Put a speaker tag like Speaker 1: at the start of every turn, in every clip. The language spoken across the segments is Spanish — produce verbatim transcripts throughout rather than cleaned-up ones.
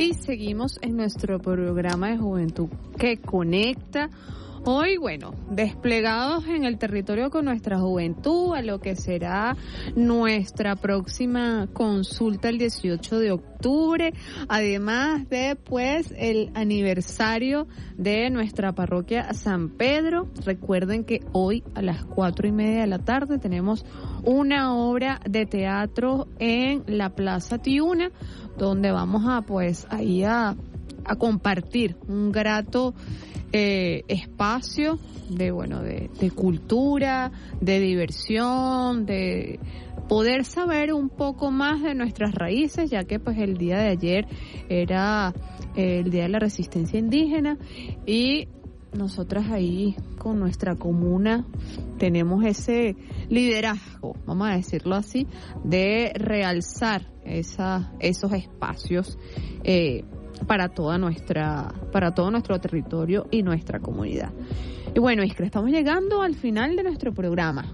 Speaker 1: Y seguimos en nuestro programa de Juventud que Conecta. Hoy, bueno, desplegados en el territorio con nuestra juventud, a lo que será nuestra próxima consulta el dieciocho de octubre, además de, pues, el aniversario de nuestra parroquia San Pedro. Recuerden que hoy a las cuatro y media de la tarde tenemos una obra de teatro en la Plaza Tiuna, donde vamos a, pues, ahí a, a compartir un grato Eh, espacio de bueno de, de cultura, de diversión, de poder saber un poco más de nuestras raíces, ya que pues el día de ayer era eh, el Día de la Resistencia Indígena y nosotras ahí con nuestra comuna tenemos ese liderazgo, vamos a decirlo así, de realzar esa, esos espacios eh, para toda nuestra, para todo nuestro territorio y nuestra comunidad. Y bueno, Iskra, estamos llegando al final de nuestro programa.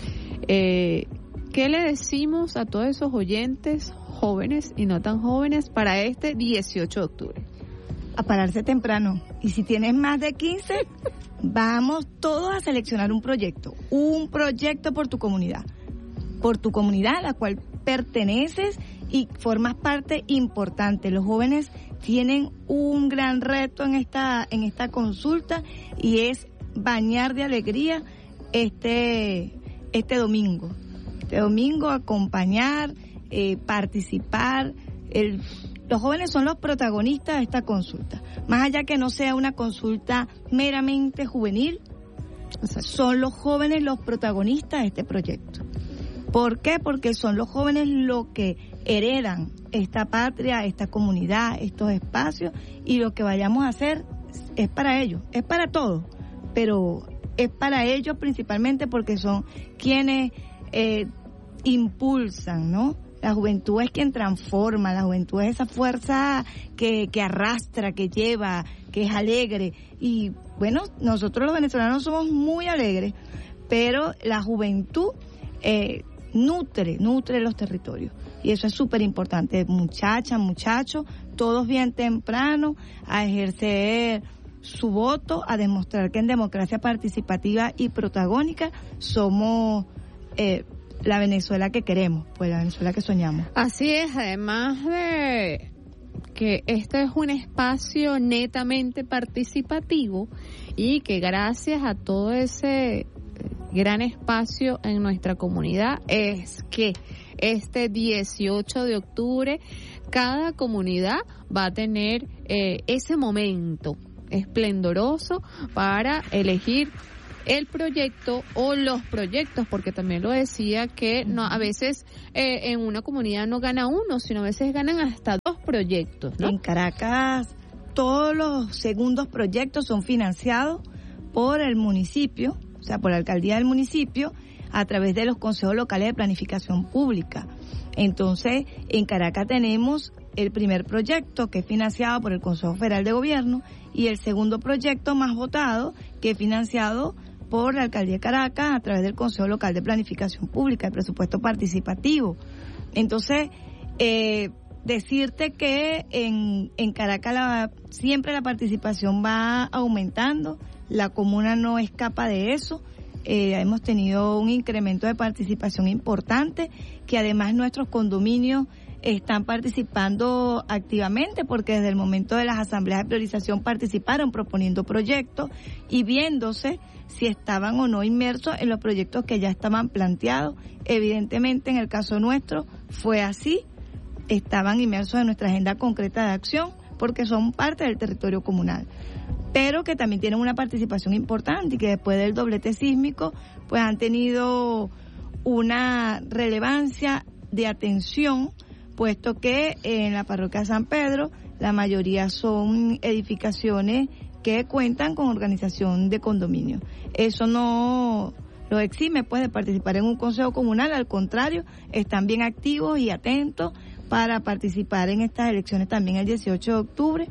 Speaker 1: Eh, ¿Qué le decimos a todos esos oyentes jóvenes y no tan jóvenes para este dieciocho de octubre?
Speaker 2: A pararse temprano. Y si tienes más de quince, vamos todos a seleccionar un proyecto. Un proyecto por tu comunidad. Por tu comunidad a la cual perteneces y formas parte importante. Los jóvenes tienen un gran reto en esta en esta consulta y es bañar de alegría este este domingo. Este domingo acompañar, eh, participar. El, los jóvenes son los protagonistas de esta consulta. Más allá que no sea una consulta meramente juvenil, Exacto. son los jóvenes los protagonistas de este proyecto. ¿Por qué? Porque son los jóvenes los que heredan esta patria, esta comunidad, estos espacios, y lo que vayamos a hacer es para ellos, es para todos, pero es para ellos principalmente porque son quienes eh, impulsan, ¿no? La juventud es quien transforma, la juventud es esa fuerza que, que arrastra, que lleva, que es alegre, y bueno, nosotros los venezolanos somos muy alegres, pero la juventud eh, nutre, nutre los territorios. Y eso es súper importante. Muchachas, muchachos, todos bien temprano a ejercer su voto, a demostrar que en democracia participativa y protagónica somos eh, la Venezuela que queremos, pues la Venezuela que soñamos.
Speaker 1: Así es, además de que este es un espacio netamente participativo y que gracias a todo ese gran espacio en nuestra comunidad es que este dieciocho de octubre cada comunidad va a tener eh, ese momento esplendoroso para elegir el proyecto o los proyectos, porque también lo decía que no a veces eh, en una comunidad no gana uno, sino a veces ganan hasta dos proyectos, ¿no?
Speaker 2: En Caracas todos los segundos proyectos son financiados por el municipio, o sea, por la alcaldía del municipio, a través de los consejos locales de planificación pública. Entonces, en Caracas tenemos el primer proyecto que es financiado por el Consejo Federal de Gobierno y el segundo proyecto más votado que es financiado por la alcaldía de Caracas a través del Consejo Local de Planificación Pública, el presupuesto participativo. Entonces, eh, decirte que en, en Caracas la, siempre la participación va aumentando, la comuna no escapa de eso. Eh, hemos tenido un incremento de participación importante, que además nuestros condominios están participando activamente, porque desde el momento de las asambleas de priorización participaron proponiendo proyectos y viéndose si estaban o no inmersos en los proyectos que ya estaban planteados. Evidentemente, en el caso nuestro fue así, estaban inmersos en nuestra agenda concreta de acción, porque son parte del territorio comunal, pero que también tienen una participación importante y que después del doblete sísmico pues han tenido una relevancia de atención, puesto que en la parroquia de San Pedro la mayoría son edificaciones que cuentan con organización de condominio. Eso no los exime pues de participar en un consejo comunal, al contrario, están bien activos y atentos para participar en estas elecciones también el dieciocho de octubre,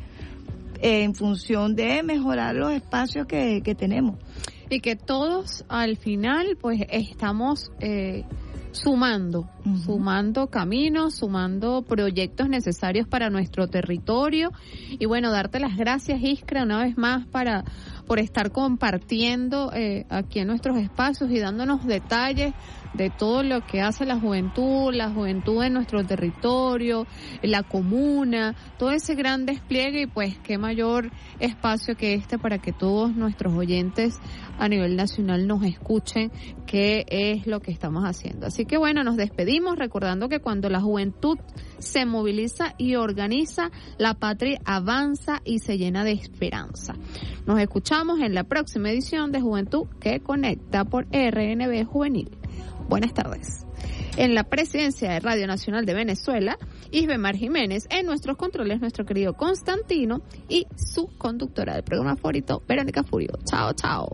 Speaker 2: en función de mejorar los espacios que, que tenemos.
Speaker 1: Y que todos al final pues estamos eh, sumando, uh-huh. sumando caminos, sumando proyectos necesarios para nuestro territorio. Y bueno, darte las gracias, Iskra, una vez más para por estar compartiendo eh, aquí en nuestros espacios y dándonos detalles de todo lo que hace la juventud, la juventud en nuestro territorio, la comuna, todo ese gran despliegue, y pues qué mayor espacio que este para que todos nuestros oyentes a nivel nacional nos escuchen qué es lo que estamos haciendo. Así que bueno, nos despedimos recordando que cuando la juventud se moviliza y organiza, la patria avanza y se llena de esperanza. Nos escuchamos en la próxima edición de Juventud que Conecta por R N B Juvenil. Buenas tardes. En la presidencia de Radio Nacional de Venezuela, Isbemar Jiménez. En nuestros controles, nuestro querido Constantino y su conductora del programa favorito, Verónica Furio. Chao, chao.